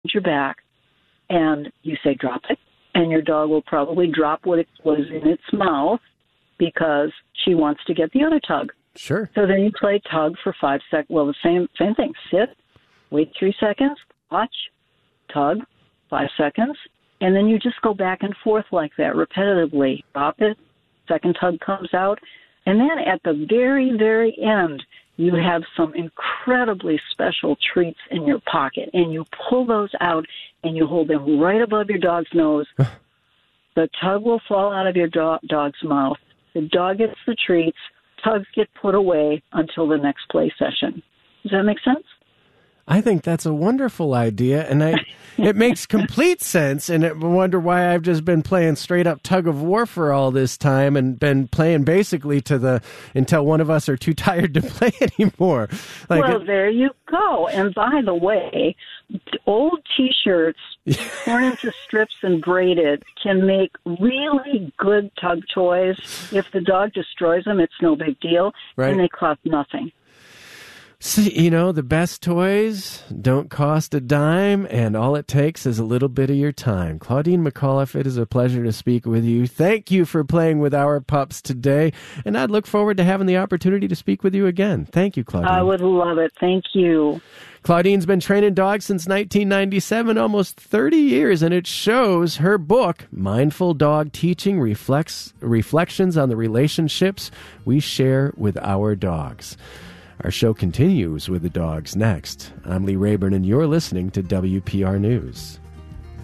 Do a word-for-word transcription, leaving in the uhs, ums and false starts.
your back, and you say, drop it, and your dog will probably drop what it was in its mouth because she wants to get the other tug. Sure. So then you play tug for five seconds. Well, the same same thing. Sit, wait three seconds, watch, tug, five seconds, and then you just go back and forth like that repetitively. Drop it, second tug comes out, and then at the very, very end, you have some incredibly special treats in your pocket, and you pull those out, and you hold them right above your dog's nose. The tug will fall out of your do- dog's mouth. The dog gets the treats. Tugs get put away until the next play session. Does that make sense? I think that's a wonderful idea, and I it makes complete sense, and I wonder why I've just been playing straight up tug of war for all this time and been playing basically to the until one of us are too tired to play anymore. Like well, it, there you go. And by the way, old T-shirts torn into strips and braided can make really good tug toys. If the dog destroys them, it's no big deal, right. And they cost nothing. See, you know, the best toys don't cost a dime, and all it takes is a little bit of your time. Claudine McAuliffe, it is a pleasure to speak with you. Thank you for playing with our pups today, and I'd look forward to having the opportunity to speak with you again. Thank you, Claudine. I would love it. Thank you. Claudine's been training dogs since nineteen ninety-seven, almost thirty years, and it shows. Her book, Mindful Dog Teaching, reflects reflections on the relationships we share with our dogs. Our show continues with the dogs next. I'm Lee Rayburn, and you're listening to W P R News.